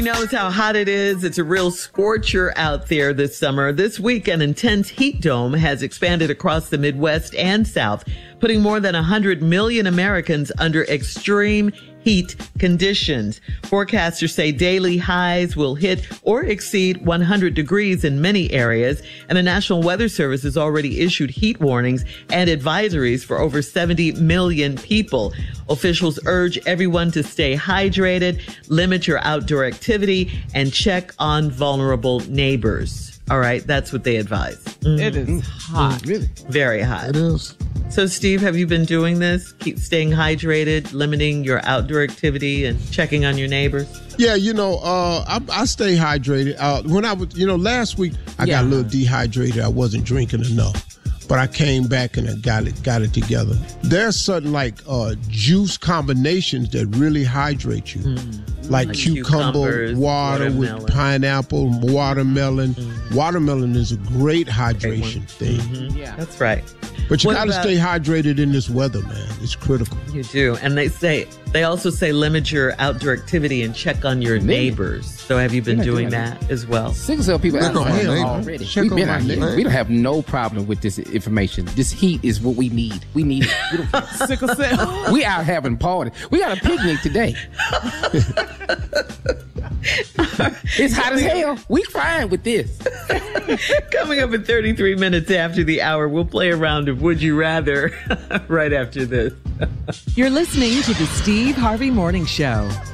Knows how hot it is. It's a real scorcher out there this summer. This week, an intense heat dome has expanded across the Midwest and South, putting more than 100 million Americans under extreme heat conditions. Forecasters say daily highs will hit or exceed 100 degrees in many areas, and the National Weather Service has already issued heat warnings and advisories for over 70 million people. Officials urge everyone to stay hydrated, limit your outdoor activity, and check on vulnerable neighbors. All right, that's what they advise. It is hot. Really? Very hot. It is. So, Steve, have you been doing this? Keep staying hydrated, limiting your outdoor activity, and checking on your neighbors? Yeah, I stay hydrated. When I was, last week I got a little dehydrated. I wasn't drinking enough. But I came back and I got it together. There's certain juice combinations that really hydrate you. Like cucumber, water with pineapple, watermelon. Watermelon is a great hydration thing. Mm-hmm. Yeah, that's right. But you got to stay hydrated in this weather, man. It's critical. You do. And they also say limit your outdoor activity and check on your neighbors. So have you been doing that as well? Sickle cell people already. We've been out here. We don't have no problem with this information. This heat is what we need. We need it. Sickle cell. We out having party. We got a picnic today. It's hot as hell. We fine with this. Coming up in 33 minutes after the hour, we'll play a round of Would You Rather right after this. You're listening to the Steve Harvey Morning Show.